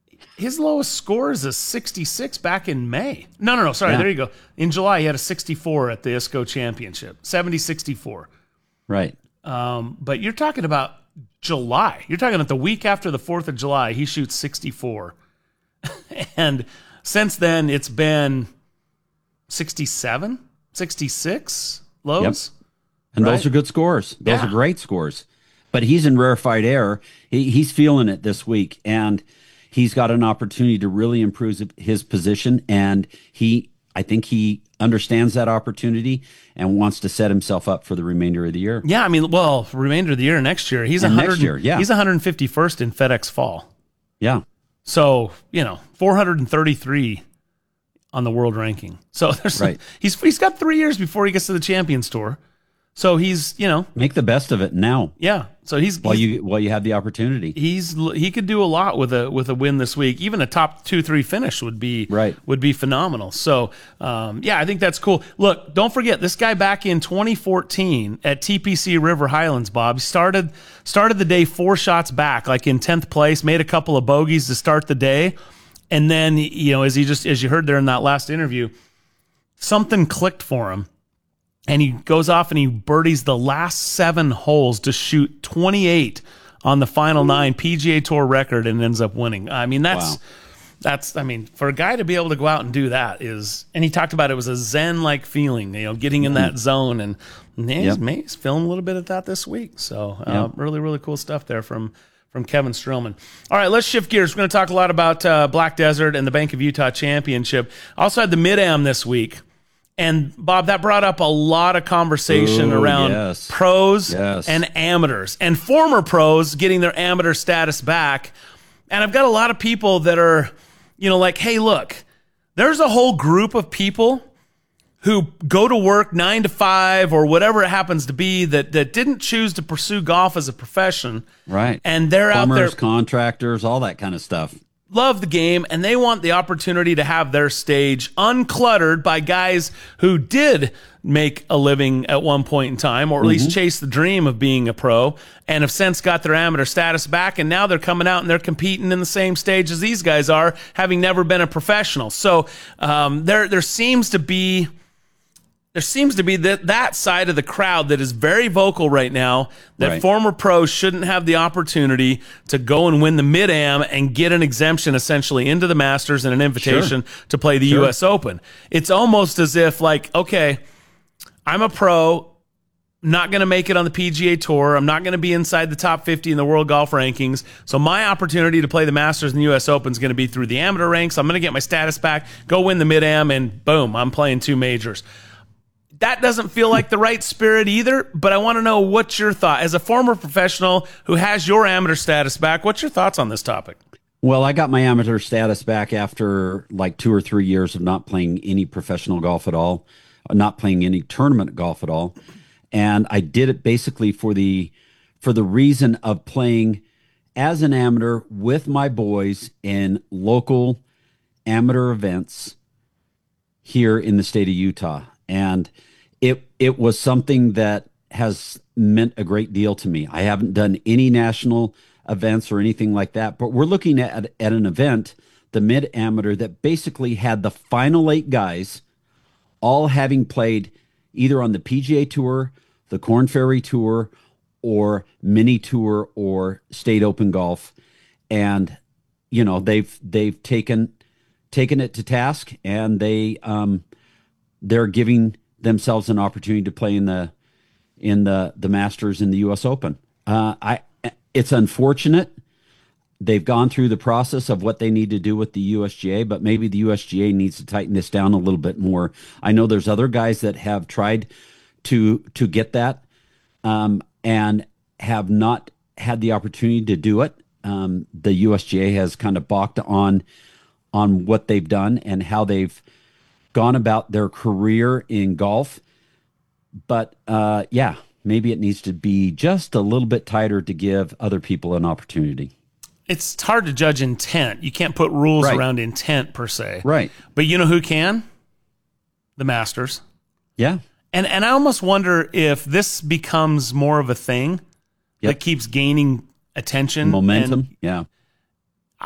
His lowest score is a 66 back in May. No. Sorry, there you go. In July, he had a 64 at the ISCO Championship. 70-64. Right. But you're talking about July. You're talking about the week after the 4th of July, he shoots 64. And since then, it's been 67, 66 lows. Yep. And those are good scores. Those are great scores. But he's in rarefied air. He's feeling it this week, and he's got an opportunity to really improve his position. And I think he understands that opportunity and wants to set himself up for the remainder of the year. Yeah, I mean, remainder of the year, next year. He's next year, he's 151st in FedEx Fall. Yeah. So, 433 on the world ranking. So he's got 3 years before he gets to the Champions Tour. So he's, make the best of it now. Yeah. So while you have the opportunity. He could do a lot with a win this week. Even a top 2-3 finish would be phenomenal. So I think that's cool. Look, don't forget this guy back in 2014 at TPC River Highlands, Bob, started the day 4 shots back, like in 10th place, made a couple of bogeys to start the day. And then, as you heard there in that last interview, something clicked for him. And he goes off and he birdies the last 7 holes to shoot 28 on the final 9 PGA Tour record and ends up winning. I mean, that's for a guy to be able to go out and do that and he talked about it was a Zen-like feeling, getting in that zone, and he's feeling a little bit of that this week. So really, really cool stuff there from Kevin Streelman. All right, let's shift gears. We're going to talk a lot about Black Desert and the Bank of Utah Championship. Also had the Mid-Am this week. And, Bob, that brought up a lot of conversation around pros and amateurs and former pros getting their amateur status back. And I've got a lot of people that are, like, hey, look, there's a whole group of people who go to work 9 to 5 or whatever it happens to be that didn't choose to pursue golf as a profession. Right. And they're out there. Contractors, all that kind of stuff. Love the game, and they want the opportunity to have their stage uncluttered by guys who did make a living at one point in time, or at least chase the dream of being a pro, and have since got their amateur status back, and now they're coming out and they're competing in the same stage as these guys are, having never been a professional. So there seems to be that side of the crowd that is very vocal right now that former pros shouldn't have the opportunity to go and win the Mid-Am and get an exemption essentially into the Masters and an invitation to play the U.S. Open. It's almost as if okay, I'm a pro, not going to make it on the PGA Tour. I'm not going to be inside the top 50 in the world golf rankings. So my opportunity to play the Masters and the U.S. Open is going to be through the amateur ranks. I'm going to get my status back, go win the Mid-Am, and boom, I'm playing 2 majors. That doesn't feel like the right spirit either, but I want to know what's your thought. As a former professional who has your amateur status back, what's your thoughts on this topic? Well, I got my amateur status back after 2 or 3 years of not playing any professional golf at all, not playing any tournament golf at all. And I did it basically for the reason of playing as an amateur with my boys in local amateur events here in the state of Utah. And it was something that has meant a great deal to me. I haven't done any national events or anything like that, but we're looking at an event, the Mid-Amateur, that basically had the final 8 guys all having played either on the PGA Tour, the Korn Ferry Tour, or Mini Tour or State Open Golf. And, they've taken it to task, and they're giving themselves an opportunity to play in the Masters in the U.S. Open. It's unfortunate. They've gone through the process of what they need to do with the USGA, but maybe the USGA needs to tighten this down a little bit more. I know there's other guys that have tried to get that and have not had the opportunity to do it. The USGA has kind of balked on what they've done and how they've gone about their career in golf. But maybe it needs to be just a little bit tighter to give other people an opportunity. It's hard to judge intent. You can't put rules around intent per se. Right. But you know who can? The Masters. Yeah. And I almost wonder if this becomes more of a thing that keeps gaining attention. Momentum.